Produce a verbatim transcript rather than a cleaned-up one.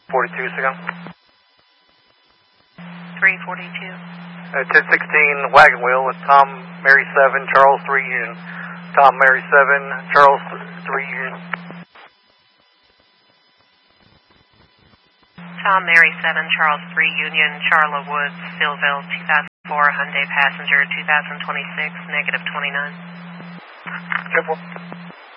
forty-two, second. three forty-two. Uh, ten sixteen, Wagon Wheel with Tom, Mary seven, Charles three Union. Tom, Mary seven, Charles three Union. Tom, Mary seven, Charles three Union, Charla Woods, Stillville, two thousand four, Hyundai passenger, two thousand twenty-six, negative twenty-nine. Triple.